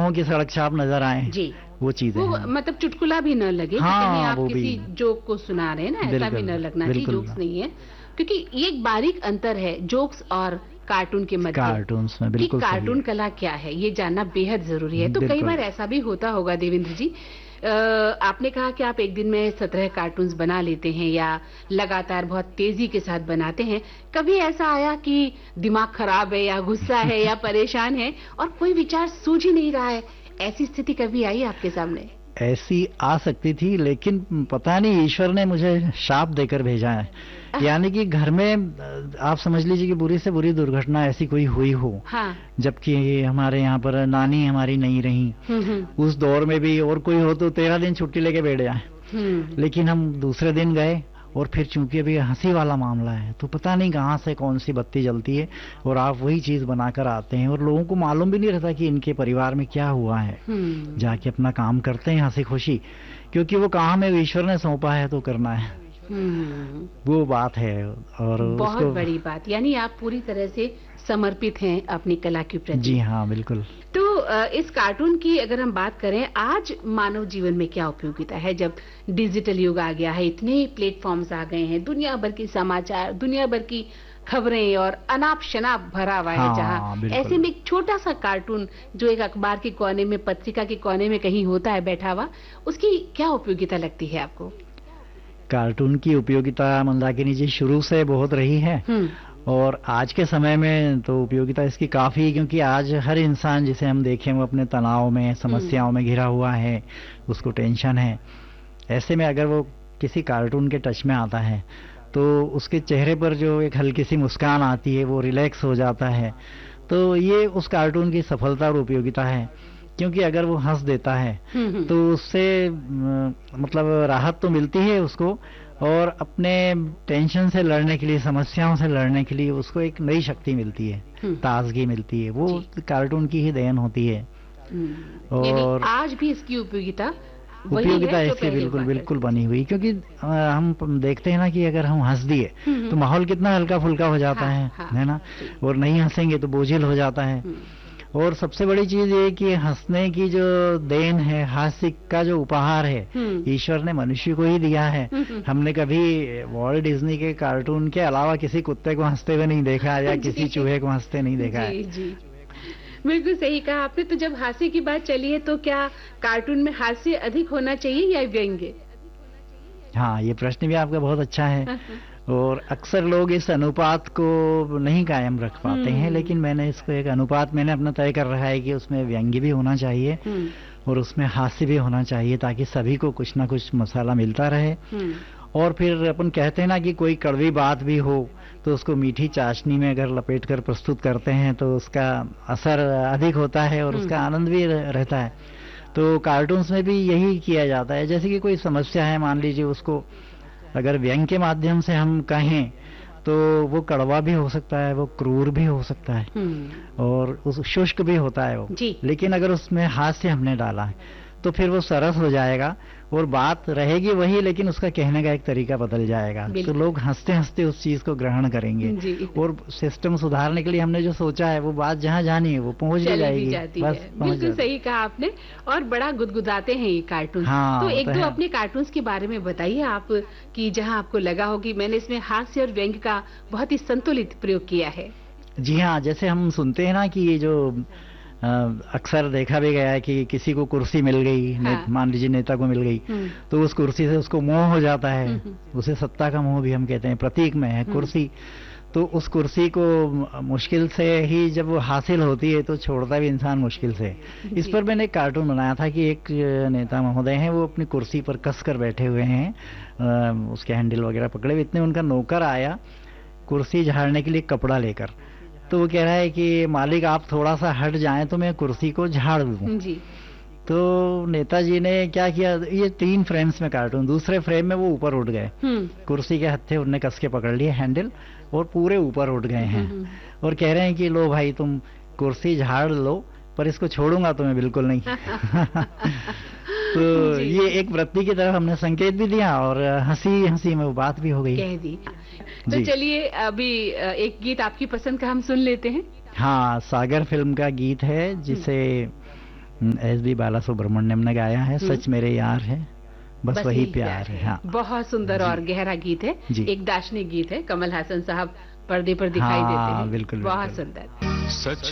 हो कि सड़क छाप नजर आए जी, वो चीजें वो हैं। मतलब चुटकुला भी न लगे कि हाँ, कहीं आप वो किसी भी जोक को सुना रहे हैं ना, ऐसा भी बिल्कुल न लगना चाहिए, बिल्कुल। जोक्स नहीं है। क्योंकि ये एक बारीक अंतर है जोक्स और कार्टून के मध्य, कार्टून्स में कि बिल्कुल सही कार्टून है। कला क्या है ये जानना बेहद जरूरी है। तो कई बिल्कुल। बार ऐसा भी होता होगा देवेंद्र जी, आपने कहा कि आप एक दिन में 17 कार्टून्स बना लेते हैं या लगातार बहुत तेजी के साथ बनाते हैं। कभी ऐसा आया कि दिमाग खराब है या गुस्सा है या परेशान है और कोई विचार सूझ ही नहीं रहा है, ऐसी स्थिति कभी आई आपके सामने? ऐसी आ सकती थी, लेकिन पता नहीं ईश्वर ने मुझे शाप देकर भेजा है। यानी कि घर में आप समझ लीजिए कि बुरी से बुरी दुर्घटना ऐसी कोई हुई हो, हाँ। जबकि हमारे यहाँ पर नानी हमारी नहीं रही, उस दौर में भी और कोई हो तो 13 दिन छुट्टी लेके बैठ जाए। लेकिन हम दूसरे दिन गए, और फिर चूंकि अभी हंसी वाला मामला है तो पता नहीं कहाँ से कौन सी बत्ती जलती है और आप वही चीज बनाकर आते हैं और लोगों को मालूम भी नहीं रहता कि इनके परिवार में क्या हुआ है। जाके अपना काम करते हैं हंसी खुशी, क्योंकि वो काम है ईश्वर ने सौंपा है तो करना है। वो बात है। और बहुत उसको बड़ी बात, यानी आप पूरी तरह से समर्पित हैं अपनी कला के प्रति। जी हाँ बिल्कुल। तो इस कार्टून की अगर हम बात करें, आज मानव जीवन में क्या उपयोगिता है जब डिजिटल युग आ गया है, इतने प्लेटफॉर्म्स आ गए हैं, दुनिया भर की समाचार, दुनिया भर की खबरें और अनाप शनाप भरा हुआ है, जहां ऐसे में एक छोटा सा कार्टून जो एक अखबार के कोने में, पत्रिका के कोने में कहीं होता है बैठा हुआ, उसकी क्या उपयोगिता लगती है आपको? कार्टून की उपयोगिता मंदाकिनी जी शुरू से बहुत रही है, और आज के समय में तो उपयोगिता इसकी काफी है, क्योंकि आज हर इंसान जिसे हम देखें वो अपने तनाव में, समस्याओं में घिरा हुआ है, उसको टेंशन है। ऐसे में अगर वो किसी कार्टून के टच में आता है तो उसके चेहरे पर जो एक हल्की सी मुस्कान आती है, वो रिलैक्स हो जाता है। तो ये उस कार्टून की सफलता और उपयोगिता है, क्योंकि अगर वो हंस देता है तो उससे मतलब राहत तो मिलती है उसको, और अपने टेंशन से लड़ने के लिए, समस्याओं से लड़ने के लिए उसको एक नई शक्ति मिलती है, ताजगी मिलती है। वो कार्टून की ही देन होती है। और आज भी इसकी उपयोगिता इसकी बिल्कुल बिल्कुल बनी हुई, क्योंकि हम देखते हैं ना कि अगर हम हंस दिए तो माहौल कितना हल्का फुल्का हो जाता है ना, और नहीं हंसेंगे तो बोझिल हो जाता है। और सबसे बड़ी चीज ये कि हंसने की जो देन है, हास्य का जो उपहार है, ईश्वर ने मनुष्य को ही दिया है। हमने कभी वॉल्ट डिज्नी के कार्टून के अलावा किसी कुत्ते को हंसते हुए नहीं देखा या किसी चूहे को हंसते नहीं देखा है। जी बिल्कुल सही कहा आपने। तो जब हास्य की बात चली है तो क्या कार्टून में हास्य अधिक होना चाहिए या व्यंग्य? हाँ, ये प्रश्न भी आपका बहुत अच्छा है। और अक्सर लोग इस अनुपात को नहीं कायम रख पाते हैं, लेकिन मैंने इसको एक अनुपात मैंने अपना तय कर रखा है कि उसमें व्यंग्य भी होना चाहिए और उसमें हास्य भी होना चाहिए, ताकि सभी को कुछ ना कुछ मसाला मिलता रहे। और फिर अपन कहते हैं ना कि कोई कड़वी बात भी हो तो उसको मीठी चाशनी में अगर लपेट कर प्रस्तुत करते हैं तो उसका असर अधिक होता है और उसका आनंद भी रहता है। तो कार्टून्स में भी यही किया जाता है। जैसे कि कोई समस्या है, मान लीजिए, उसको अगर व्यंग के माध्यम से हम कहें तो वो कड़वा भी हो सकता है, वो क्रूर भी हो सकता है, और उस शुष्क भी होता है वो। लेकिन अगर उसमें हास्य हमने डाला है तो फिर वो सरस हो जाएगा और बात रहेगी वही, लेकिन उसका कहने का एक तरीका बदल जाएगा। तो लोग हंसते हंसते उस चीज को ग्रहण करेंगे और सिस्टम सुधारने के लिए हमने जो सोचा है वो बात जहाँ जानी है वो पहुंच भी जाएगी। बस बिल्कुल सही कहा आपने। और बड़ा गुदगुदाते हैं ये कार्टून। तो एक दो अपने कार्टून्स के बारे में बताइए आप, कि जहाँ आपको लगा हो कि मैंने इसमें हास्य और व्यंग्य का बहुत ही संतुलित प्रयोग किया है। जी हाँ, जैसे हम सुनते हैं ना कि ये जो अक्सर देखा भी गया है कि किसी को कुर्सी मिल गई, मान लीजिए नेता को मिल गई, तो उस कुर्सी से उसको मोह हो जाता है। उसे सत्ता का मोह भी हम कहते हैं, प्रतीक में है कुर्सी। तो उस कुर्सी को मुश्किल से ही जब वो हासिल होती है तो छोड़ता भी इंसान मुश्किल से। इस पर मैंने एक कार्टून बनाया था कि एक नेता महोदय हैं, वो अपनी कुर्सी पर कस कर बैठे हुए हैं, उसके हैंडल वगैरह पकड़े हुए। इतने उनका नौकर आया कुर्सी झाड़ने के लिए कपड़ा लेकर, तो वो कह रहा है कि मालिक आप थोड़ा सा हट जाएं तो मैं कुर्सी को झाड़ दूं। तो नेताजी ने क्या किया, ये 3 फ्रेम्स में कार्टून, दूसरे फ्रेम में वो ऊपर उठ गए, कुर्सी के हत्थे उनने कस के पकड़ लिए हैंडल और पूरे ऊपर उठ गए हैं, और कह रहे हैं कि लो भाई तुम कुर्सी झाड़ लो, पर इसको छोड़ूंगा तो मैं बिल्कुल नहीं। तो ये एक वृत्ति की तरफ हमने संकेत भी दिया और हंसी हंसी में वो बात भी हो गई, कह दी। तो चलिए अभी एक गीत आपकी पसंद का हम सुन लेते हैं। हाँ, सागर फिल्म का गीत है जिसे एस.बी. बालासुब्रमण्यम ने गाया है, सच मेरे यार है बस वही प्यार है। हाँ। बहुत सुंदर और गहरा गीत है, एक दार्शनिक गीत है। कमल हासन साहब पर्दे पर दिखाई देते हैं। बिल्कुल, बहुत सुंदर। सच